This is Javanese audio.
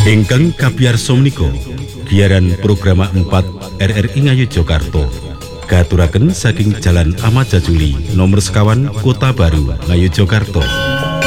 Ingkang kabiyarsa menika giaran programa 4 RRI Ngayogyakarta katuraken saking Jalan Ahmad Jajuli nomor sekawan Kota Baru Ngayogyakarta.